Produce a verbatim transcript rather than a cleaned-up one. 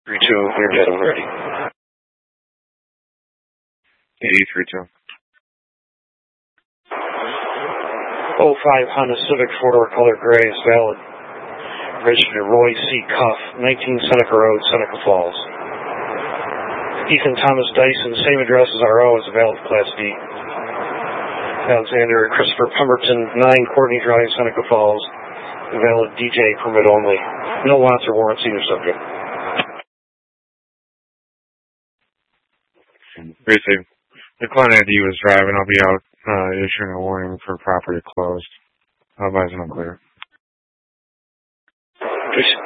three two, we're dead on ready. eighty three two. oh five Honda Civic four-door color gray is valid. Registered to Roy C. Cuff, nineteen Seneca Road, Seneca Falls. Ethan Thomas Dyson, same address as R O, is a valid Class D. Alexander Christopher Pemberton, nine Courtney Drive, Seneca Falls, a valid D J permit only. No lots or warrants either subject. three two. The client I D was driving. I'll be out uh, issuing a warning for property closed. Otherwise, I'm clear. Please.